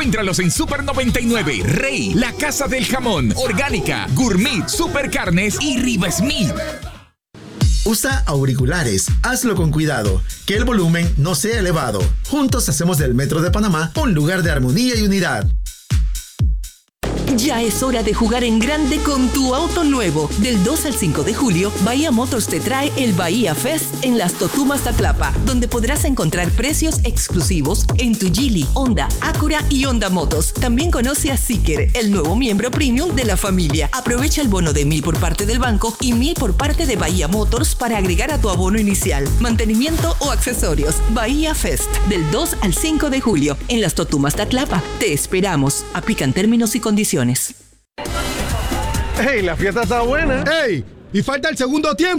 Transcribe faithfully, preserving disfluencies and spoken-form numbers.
Encuéntralos en Super noventa y nueve, Rey, La Casa del Jamón, Orgánica, Gourmet, Super Carnes y Riva Smith. Usa auriculares, hazlo con cuidado, que el volumen no sea elevado. Juntos hacemos del Metro de Panamá un lugar de armonía y unidad. Ya es hora de jugar en grande con tu auto nuevo. Del dos al cinco de julio, Bahía Motors te trae el Bahía Fest en Las Totumas Tatlapa, donde podrás encontrar precios exclusivos en tu Geely, Honda, Acura y Honda Motos. También conoce a Seeker, el nuevo miembro premium de la familia. Aprovecha el bono de mil por parte del banco y mil por parte de Bahía Motors para agregar a tu abono inicial, mantenimiento o accesorios. Bahía Fest, del dos al cinco de julio, en Las Totumas Tatlapa. Te esperamos. Aplican términos y condiciones. ¡Hey! La fiesta está buena. ¡Ey! Y falta el segundo tiempo.